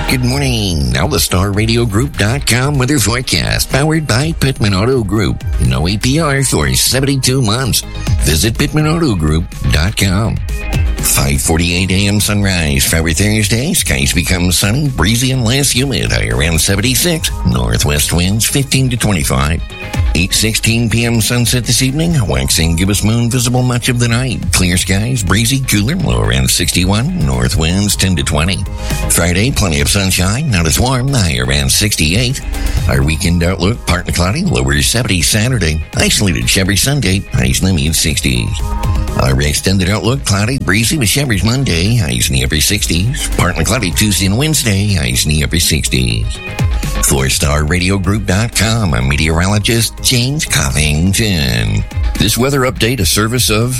Good morning. Now the StarRadioGroup.com weather forecast, powered by Pittman Auto Group. No APR for 72 months. Visit PittmanAutoGroup.com. 5:48 a.m. sunrise. Friday, Thursday. Skies become sunny, breezy, and less humid. High around 76. Northwest winds 15 to 25. 8:16 p.m. sunset this evening. Waxing gibbous moon visible much of the night. Clear skies, breezy, cooler, low around 61. North winds 10 to 20. Friday, plenty of sunshine, not as warm. High around 68. Our weekend outlook, partly cloudy, lower 70 Saturday. Isolated showery Sunday, highs in the mid-60s. Our extended outlook, cloudy, breezy with showers Monday, highs in the upper 60s. Partly cloudy Tuesday and Wednesday, highs in the upper 60s. For StarRadioGroup.com, I'm meteorologist James Covington. This weather update, a service of,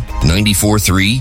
94.3.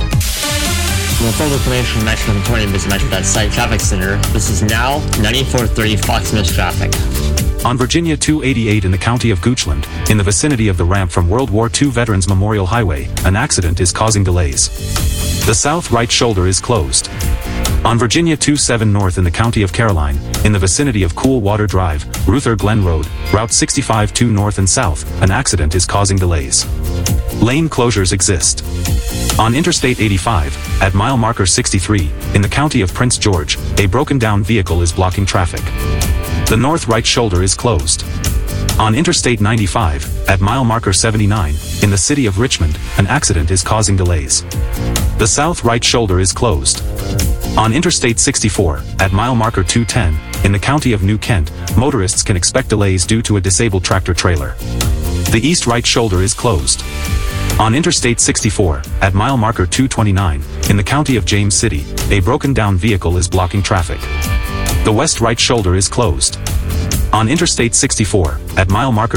With full information from Metro 20, visit Metro.site Traffic Center. This is now 94.3 Fox News traffic. On Virginia 288 in the county of Goochland, in the vicinity of the ramp from World War II Veterans Memorial Highway, an accident is causing delays. The south right shoulder is closed. On Virginia 27 North in the county of Caroline, in the vicinity of Cool Water Drive, Ruther Glen Road, Route 65 2 North and South, an accident is causing delays. Lane closures exist. On Interstate 85, at mile marker 63, in the county of Prince George, a broken-down vehicle is blocking traffic. The north right shoulder is closed. On Interstate 95, at mile marker 79, in the city of Richmond, an accident is causing delays. The south right shoulder is closed. On Interstate 64, at mile marker 210, in the county of New Kent, motorists can expect delays due to a disabled tractor-trailer. The east right shoulder is closed. On Interstate 64, at mile marker 229, in the county of James City, a broken-down vehicle is blocking traffic. The west right shoulder is closed. On Interstate 64, at mile marker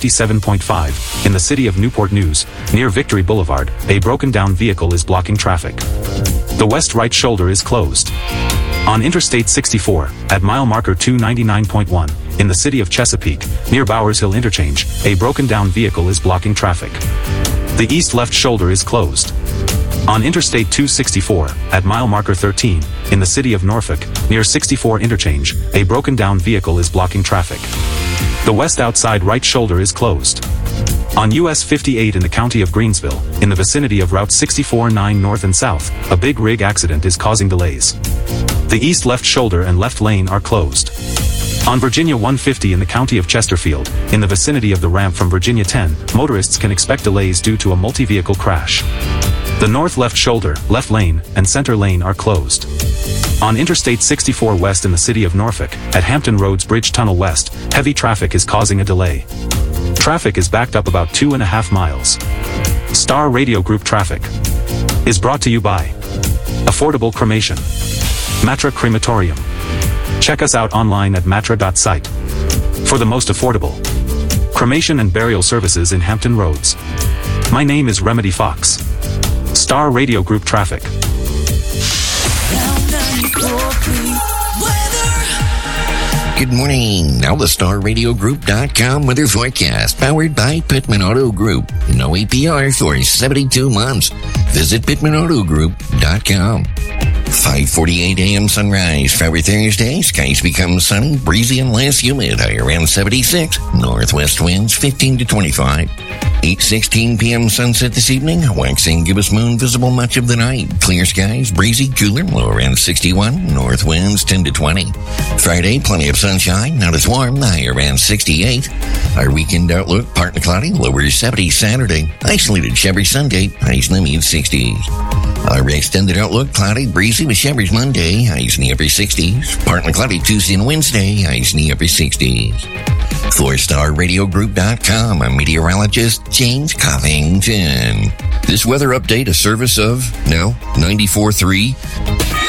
257.5, in the city of Newport News, near Victory Boulevard, a broken-down vehicle is blocking traffic. The west right shoulder is closed. On Interstate 64, at mile marker 299.1, in the city of Chesapeake, near Bowers Hill Interchange, a broken-down vehicle is blocking traffic. The east left shoulder is closed. On Interstate 264, at mile marker 13, in the city of Norfolk, near 64 Interchange, a broken-down vehicle is blocking traffic. The west outside right shoulder is closed. On US 58 in the county of Greensville, in the vicinity of Route 64-9 North and South, a big rig accident is causing delays. The east left shoulder and left lane are closed. On Virginia 150 in the county of Chesterfield, in the vicinity of the ramp from Virginia 10, motorists can expect delays due to a multi-vehicle crash. The north left shoulder, left lane, and center lane are closed. On Interstate 64 West in the city of Norfolk, at Hampton Roads Bridge Tunnel West, heavy traffic is causing a delay. Traffic is backed up about 2.5 miles. Star Radio Group traffic is brought to you by Affordable Cremation, Matra Crematorium. Check us out online at matra.site for the most affordable cremation and burial services in Hampton Roads. My name is Remedy Fox. Star Radio Group traffic. Good morning. Now the StarRadioGroup.com weather forecast, powered by Pittman Auto Group. No APR for 72 months. Visit PittmanAutoGroup.com. 5:48 a.m. sunrise. Friday, Thursday. Skies become sunny, breezy, and less humid. High around 76. Northwest winds 15 to 25. 8:16 p.m. sunset this evening. Waxing gibbous moon visible much of the night. Clear skies, breezy, cooler, low around 61. North winds 10 to 20. Friday, plenty of sunshine, not as warm. High around 68. Our weekend outlook, partly cloudy, lower 70 Saturday. Isolated showery Sunday, highs in the mid-60s. Our extended outlook, cloudy, breezy with showers Monday, highs in the upper 60s. Partly cloudy Tuesday and Wednesday, highs in the upper 60s. For StarRadioGroup.com, I'm meteorologist James Covington. This weather update, a service of, 94.3.